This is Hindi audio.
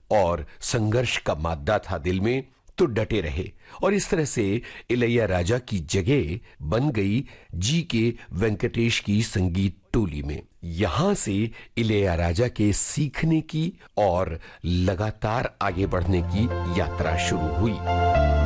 और संघर्ष का मादा था दिल में तो डटे रहे और इस तरह से इलैयाराजा की जगह बन गई जी के वेंकटेश की संगीत टोली में। यहां से इलैयाराजा के सीखने की और लगातार आगे बढ़ने की यात्रा शुरू हुई।